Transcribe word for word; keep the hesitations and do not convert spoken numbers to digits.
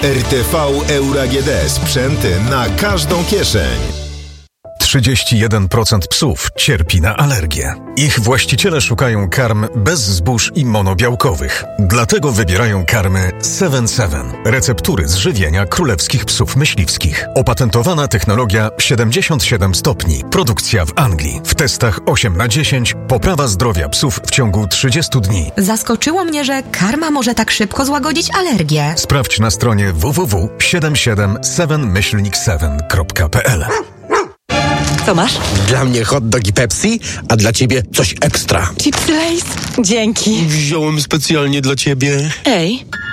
R T V Euro A G D. Sprzęty na każdą kieszeń. trzydzieści jeden procent psów cierpi na alergię. Ich właściciele szukają karm bez zbóż i monobiałkowych. Dlatego wybierają karmy siedem siedem. Receptury z żywienia królewskich psów myśliwskich. Opatentowana technologia siedemdziesiąt siedem stopni. Produkcja w Anglii. W testach osiem na dziesięć. Poprawa zdrowia psów w ciągu trzydziestu dni. Zaskoczyło mnie, że karma może tak szybko złagodzić alergię. Sprawdź na stronie w w w kropka siedem siedem siedem siedem kropka p l. Co masz? Dla mnie hot dog i Pepsi, a dla ciebie coś ekstra. Chipsy Lay's? Dzięki. Wziąłem specjalnie dla ciebie. Ej,